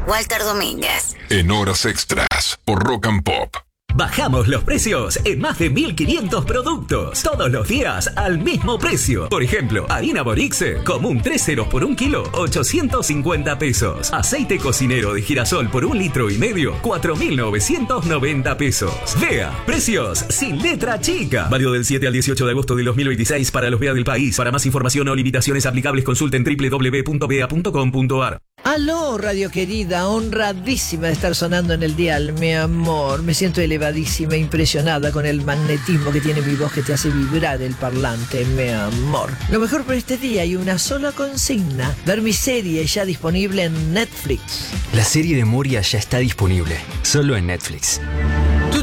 Walter Domínguez. En horas extras, por Rock and Pop. Bajamos los precios en más de 1.500 productos. Todos los días al mismo precio. Por ejemplo, harina Borixe, común 3 ceros por 1 kilo, 850 pesos. Aceite cocinero de girasol por 1,5 litros, 4.990 pesos. Vea, precios sin letra chica. Válido del 7 al 18 de agosto del 2026 para los VEA del país. Para más información o limitaciones aplicables consulten www.vea.com.ar. Aló, radio querida, honradísima de estar sonando en el dial, mi amor. Me siento elevadísima, impresionada con el magnetismo que tiene mi voz que te hace vibrar el parlante, mi amor. Lo mejor por este día y una sola consigna: ver mi serie ya disponible en Netflix. La serie de Moria ya está disponible, solo en Netflix.